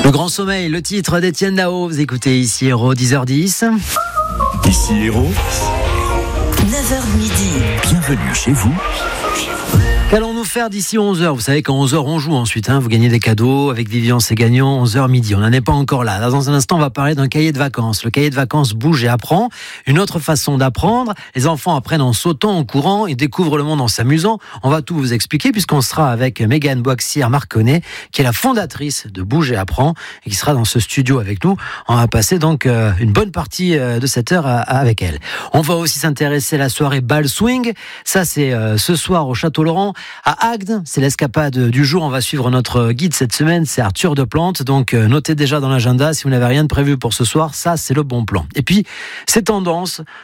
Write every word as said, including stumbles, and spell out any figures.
Le Grand Sommeil, le titre d'Étienne Dao. Vous écoutez ici Héros, dix heures dix. Ici Héros, neuf heures midi. Bienvenue chez vous. Qu'allons-nous faire d'ici onze heures? Vous savez qu'à onze heures on joue ensuite, hein. Vous gagnez des cadeaux avec Vivian, c'est gagnant, onze heures midi. On n'en est pas encore là. Là, dans un instant, on va parler d'un cahier de vacances. Le cahier de vacances bouge et apprend. Une autre façon d'apprendre. Les enfants apprennent en sautant, en courant. Ils découvrent le monde en s'amusant. On va tout vous expliquer puisqu'on sera avec Mégane Boixière-Marconnet, qui est la fondatrice de Bouge et apprend et qui sera dans ce studio avec nous. On va passer donc euh, une bonne partie euh, de cette heure à, à, avec elle. On va aussi s'intéresser à la soirée Bal Swing. Ça, c'est euh, ce soir au Château Laurent. À Agde, c'est l'escapade du jour. On va suivre notre guide cette semaine, c'est Arthur Deplante. Donc euh, notez déjà dans l'agenda, si vous n'avez rien de prévu pour ce soir, ça c'est le bon plan. Et puis, c'est tendance,